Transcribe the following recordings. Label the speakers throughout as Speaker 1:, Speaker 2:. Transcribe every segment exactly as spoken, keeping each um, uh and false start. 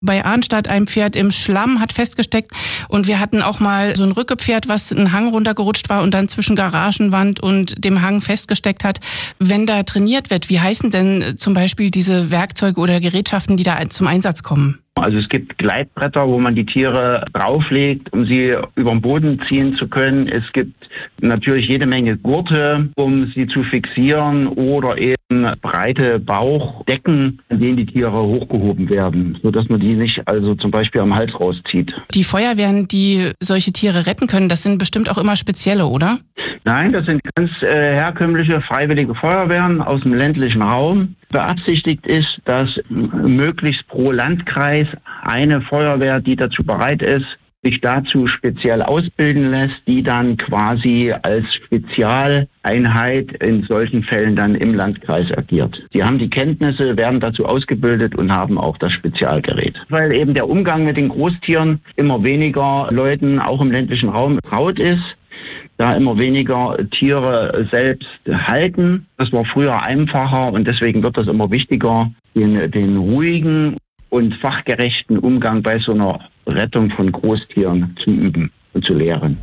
Speaker 1: Bei Arnstadt ein Pferd im Schlamm hat festgesteckt und wir hatten auch mal so ein Rückepferd, was einen Hang runtergerutscht war und dann zwischen Garagenwand und dem Hang festgesteckt hat. Wenn da trainiert wird, wie heißen denn zum Beispiel diese Werkzeuge oder Gerätschaften, die da zum Einsatz kommen?
Speaker 2: Also es gibt Gleitbretter, wo man die Tiere drauflegt, um sie über den Boden ziehen zu können. Es gibt natürlich jede Menge Gurte, um sie zu fixieren, oder eben breite Bauchdecken, an denen die Tiere hochgehoben werden, sodass man die nicht also zum Beispiel am Hals rauszieht.
Speaker 1: Die Feuerwehren, die solche Tiere retten können, das sind bestimmt auch immer spezielle, oder?
Speaker 2: Nein, das sind ganz äh, herkömmliche freiwillige Feuerwehren aus dem ländlichen Raum. Beabsichtigt ist, dass möglichst pro Landkreis eine Feuerwehr, die dazu bereit ist, sich dazu speziell ausbilden lässt, die dann quasi als Spezialeinheit in solchen Fällen dann im Landkreis agiert. Sie haben die Kenntnisse, werden dazu ausgebildet und haben auch das Spezialgerät. Weil eben der Umgang mit den Großtieren immer weniger Leuten auch im ländlichen Raum traut ist, da immer weniger Tiere selbst halten. Das war früher einfacher und deswegen wird das immer wichtiger, den, den ruhigen und fachgerechten Umgang bei so einer Rettung von Großtieren zu üben und zu lehren.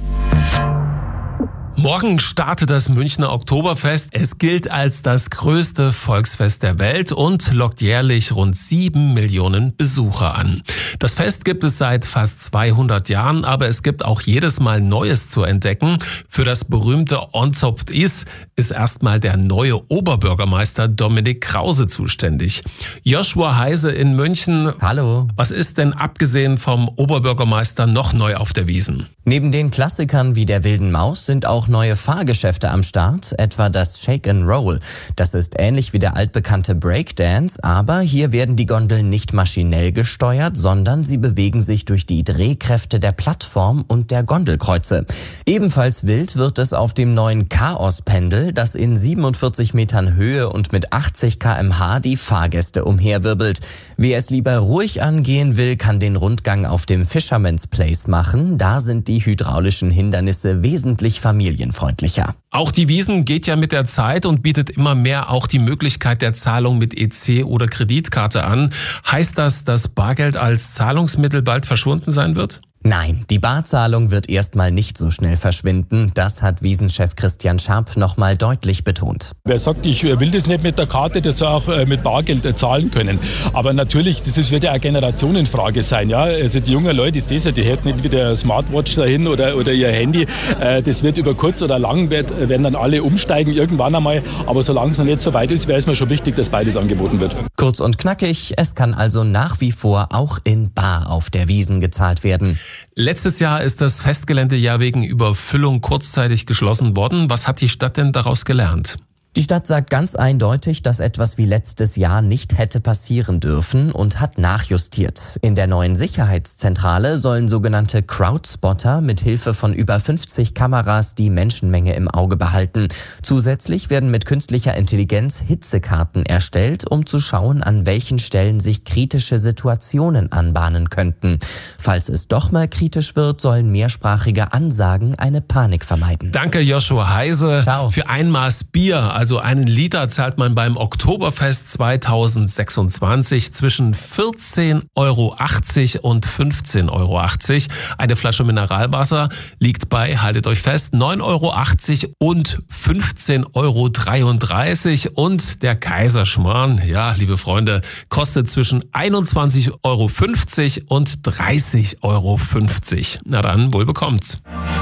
Speaker 3: Morgen startet das Münchner Oktoberfest. Es gilt als das größte Volksfest der Welt und lockt jährlich rund sieben Millionen Besucher an. Das Fest gibt es seit fast zweihundert Jahren, aber es gibt auch jedes Mal Neues zu entdecken. Für das berühmte Onzopft is ist erstmal der neue Oberbürgermeister Dominik Krause zuständig. Joshua Heise in München.
Speaker 4: Hallo.
Speaker 3: Was ist denn abgesehen vom Oberbürgermeister noch neu auf der Wiesn?
Speaker 4: Neben den Klassikern wie der Wilden Maus sind auch neue Fahrgeschäfte am Start, etwa das Shake and Roll. Das ist ähnlich wie der altbekannte Breakdance, aber hier werden die Gondeln nicht maschinell gesteuert, sondern sie bewegen sich durch die Drehkräfte der Plattform und der Gondelkreuze. Ebenfalls wild wird es auf dem neuen Chaos-Pendel, das in siebenundvierzig Metern Höhe und mit achtzig Kilometer pro Stunde die Fahrgäste umherwirbelt. Wer es lieber ruhig angehen will, kann den Rundgang auf dem Fisherman's Place machen. Da sind die hydraulischen Hindernisse wesentlich familienfreundlicher.
Speaker 3: Auch die Wiesn geht ja mit der Zeit und bietet immer mehr auch die Möglichkeit der Zahlung mit E C oder Kreditkarte an. Heißt das, dass Bargeld als Zahlungsmittel bald verschwunden sein wird?
Speaker 4: Nein, die Barzahlung wird erstmal nicht so schnell verschwinden. Das hat Wiesn-Chef Christian Scharpf nochmal deutlich betont.
Speaker 5: Wer sagt, ich will das nicht mit der Karte, der soll auch mit Bargeld zahlen können. Aber natürlich, das wird ja eine Generationenfrage sein. Ja? Also die jungen Leute, ich sehe es ja, die hätten nicht wieder Smartwatch dahin oder, oder ihr Handy. Das wird über kurz oder lang, werden dann alle umsteigen irgendwann einmal. Aber solange es noch nicht so weit ist, wäre es mir schon wichtig, dass beides angeboten wird.
Speaker 4: Kurz und knackig, es kann also nach wie vor auch in bar auf der Wiesn gezahlt werden.
Speaker 3: Letztes Jahr ist das Festgelände ja wegen Überfüllung kurzzeitig geschlossen worden. Was hat die Stadt denn daraus gelernt?
Speaker 4: Die Stadt sagt ganz eindeutig, dass etwas wie letztes Jahr nicht hätte passieren dürfen und hat nachjustiert. In der neuen Sicherheitszentrale sollen sogenannte Crowdspotter mit Hilfe von über fünfzig Kameras die Menschenmenge im Auge behalten. Zusätzlich werden mit künstlicher Intelligenz Hitzekarten erstellt, um zu schauen, an welchen Stellen sich kritische Situationen anbahnen könnten. Falls es doch mal kritisch wird, sollen mehrsprachige Ansagen eine Panik vermeiden.
Speaker 3: Danke, Joshua Heise.
Speaker 4: Ciao.
Speaker 3: Für ein Maß Bier, also Also einen Liter, zahlt man beim Oktoberfest zweitausendsechsundzwanzig zwischen vierzehn Euro achtzig und fünfzehn Euro achtzig. Eine Flasche Mineralwasser liegt bei, haltet euch fest, neun Euro achtzig und fünfzehn Euro dreiunddreißig. Und der Kaiserschmarrn, ja, liebe Freunde, kostet zwischen einundzwanzig Euro fünfzig und dreißig Euro fünfzig. Na dann, wohl bekommt's.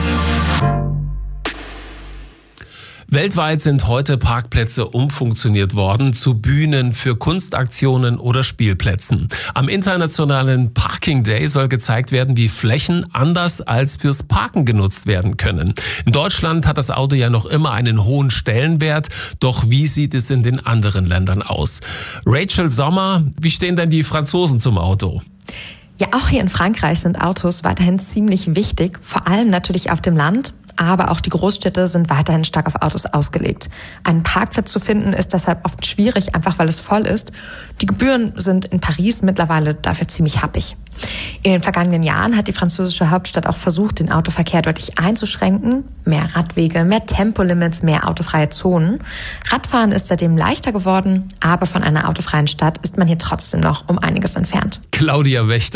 Speaker 3: Weltweit sind heute Parkplätze umfunktioniert worden zu Bühnen für Kunstaktionen oder Spielplätzen. Am Internationalen Parking Day soll gezeigt werden, wie Flächen anders als fürs Parken genutzt werden können. In Deutschland hat das Auto ja noch immer einen hohen Stellenwert, doch wie sieht es in den anderen Ländern aus? Rachel Sommer, wie stehen denn die Franzosen zum Auto?
Speaker 6: Ja, auch hier in Frankreich sind Autos weiterhin ziemlich wichtig, vor allem natürlich auf dem Land. Aber auch die Großstädte sind weiterhin stark auf Autos ausgelegt. Einen Parkplatz zu finden ist deshalb oft schwierig, einfach weil es voll ist. Die Gebühren sind in Paris mittlerweile dafür ziemlich happig. In den vergangenen Jahren hat die französische Hauptstadt auch versucht, den Autoverkehr deutlich einzuschränken. Mehr Radwege, mehr Tempolimits, mehr autofreie Zonen. Radfahren ist seitdem leichter geworden, aber von einer autofreien Stadt ist man hier trotzdem noch um einiges entfernt.
Speaker 3: Claudia Wächter.